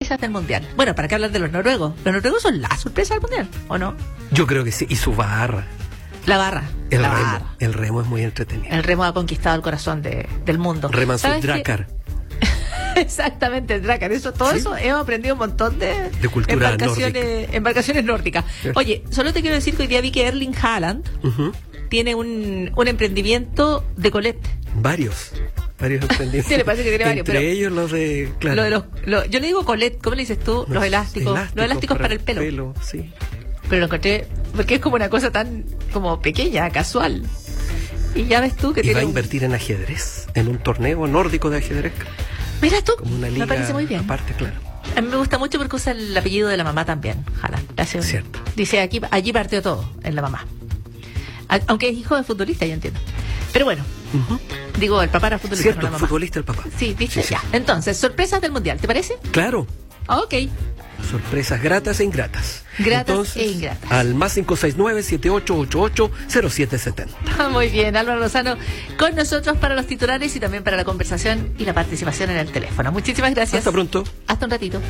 sorpresas del Mundial. Bueno, ¿para qué hablar de los noruegos? Los noruegos son la sorpresa del Mundial, ¿o no? Yo creo que sí, y su barra. La barra. El remo es muy entretenido. El remo ha conquistado el corazón del mundo. Reman su Drakkar. Exactamente, el Drakkar. Todo eso hemos aprendido un montón de cultura embarcaciones nórdicas. Oye, solo te quiero decir que hoy día vi que Erling Haaland tiene un emprendimiento de colette. Varios emprendimientos. Sí, le parece que tiene varios. Entre ellos los de... Claro. Yo le digo colette, ¿cómo le dices tú? Los elásticos. Los elásticos para el pelo. Sí. Pero lo encontré, porque es como una cosa tan como pequeña, casual. Y ya ves tú que va a invertir en ajedrez, en un torneo nórdico de ajedrez. Mira tú, como una liga, me parece muy bien. Aparte, claro. A mí me gusta mucho porque usa el apellido de la mamá también, Haaland. Cierto. Dice, allí partió todo, en la mamá. Aunque es hijo de futbolista, yo entiendo. Pero bueno, digo, el papá era futbolista. Cierto, no la mamá. futbolista el papá. Sí, ¿viste? Sí. Ya. Entonces, sorpresas del Mundial, ¿te parece? Claro. Ok. Sorpresas gratas e ingratas. Gratas e ingratas. Al más 569-7888-0770. Muy bien, Álvaro Lozano con nosotros para los titulares y también para la conversación y la participación en el teléfono. Muchísimas gracias. Hasta pronto. Hasta un ratito.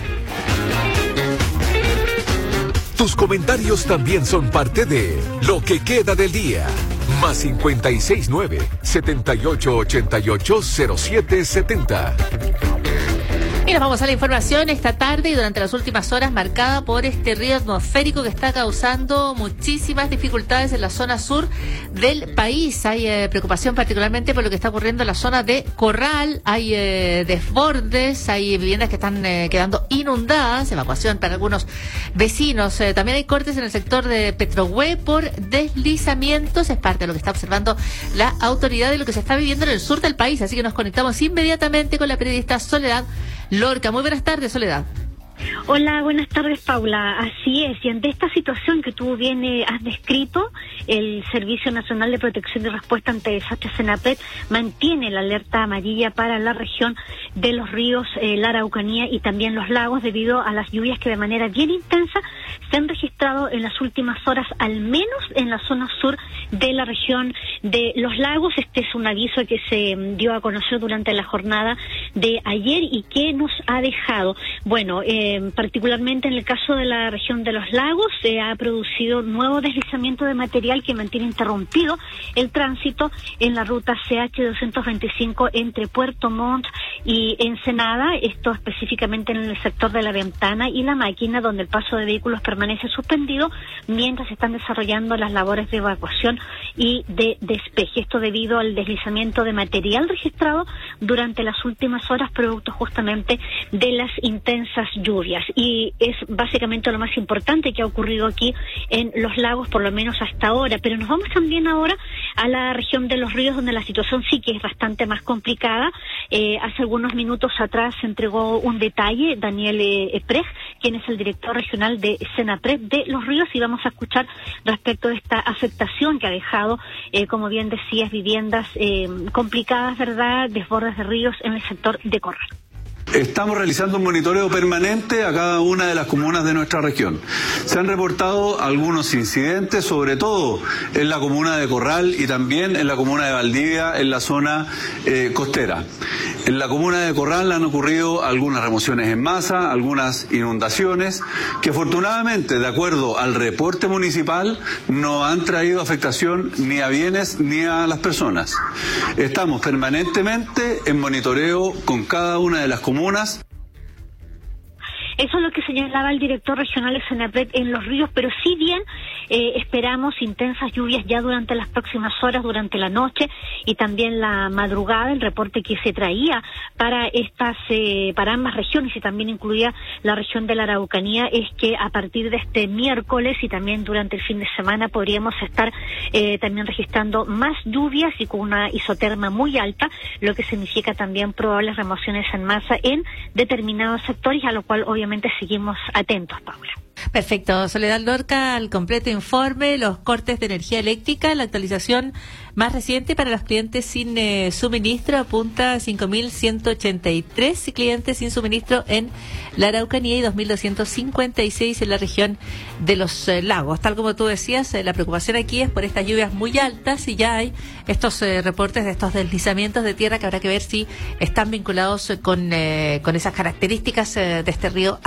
Tus comentarios también son parte de Lo que queda del día. Más 569-7888-0770. Y nos vamos a la información esta tarde y durante las últimas horas marcada por este río atmosférico que está causando muchísimas dificultades en la zona sur del país. Hay preocupación particularmente por lo que está ocurriendo en la zona de Corral. Hay desbordes, hay viviendas que están quedando inundadas, evacuación para algunos vecinos. También hay cortes en el sector de Petrohue por deslizamientos. Es parte de lo que está observando la autoridad de lo que se está viviendo en el sur del país. Así que nos conectamos inmediatamente con la periodista Soledad Lorca. Muy buenas tardes, Soledad. Hola, buenas tardes, Paula. Así es, y ante esta situación que tú bien has descrito, el Servicio Nacional de Protección y Respuesta ante Desastres, SENAPRED, mantiene la alerta amarilla para la región de los ríos, la Araucanía y también los lagos, debido a las lluvias que de manera bien intensa se han registrado en las últimas horas, al menos en la zona sur de la región de los lagos. Este es un aviso que se dio a conocer durante la jornada de ayer y que nos ha dejado, bueno, particularmente en el caso de la región de los lagos, se ha producido nuevo deslizamiento de material que mantiene interrumpido el tránsito en la ruta CH225 entre Puerto Montt y Ensenada, esto específicamente en el sector de La Ventana y La Máquina, donde el paso de vehículos permanece suspendido mientras se están desarrollando las labores de evacuación y de despeje. Esto debido al deslizamiento de material registrado durante las últimas horas, producto justamente de las intensas lluvias. Y es básicamente lo más importante que ha ocurrido aquí en los lagos, por lo menos hasta ahora. Pero nos vamos también ahora a la región de los ríos, donde la situación sí que es bastante más complicada. Hace algunos minutos atrás se entregó un detalle Daniel Eprej, quien es el director regional de SENAPRED de los ríos, y vamos a escuchar respecto de esta afectación que ha dejado, como bien decías, viviendas complicadas, ¿verdad?, desbordes de ríos en el sector de Corral. Estamos realizando un monitoreo permanente a cada una de las comunas de nuestra región. Se han reportado algunos incidentes, sobre todo en la comuna de Corral y también en la comuna de Valdivia, en la zona costera. En la comuna de Corral han ocurrido algunas remociones en masa, algunas inundaciones, que afortunadamente, de acuerdo al reporte municipal, no han traído afectación ni a bienes ni a las personas. Estamos permanentemente en monitoreo con cada una de las comunas. Eso es lo que señalaba el director regional de SENAPRED en los ríos, pero si bien esperamos intensas lluvias ya durante las próximas horas, durante la noche y también la madrugada. El reporte que se traía para para ambas regiones, y también incluía la región de la Araucanía, es que a partir de este miércoles y también durante el fin de semana podríamos estar también registrando más lluvias y con una isoterma muy alta, lo que significa también probables remociones en masa en determinados sectores, a lo cual obviamente seguimos atentos, Paula. Perfecto. Soledad Lorca, al completo informe, los cortes de energía eléctrica, la actualización más reciente para los clientes sin suministro apunta a 5.183 clientes sin suministro en la Araucanía y 2.256 en la región de los lagos. Tal como tú decías, la preocupación aquí es por estas lluvias muy altas, y ya hay estos reportes de estos deslizamientos de tierra que habrá que ver si están vinculados con esas características de este río